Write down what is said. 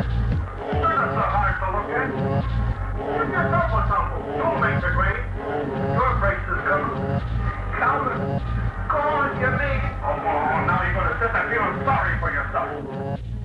They're not so hard to look at. Give yourself a tumble. Don't make the grade. Your brace is coming. Calvin, go on, you made it. Oh, now you're going to sit there feeling sorry for yourself.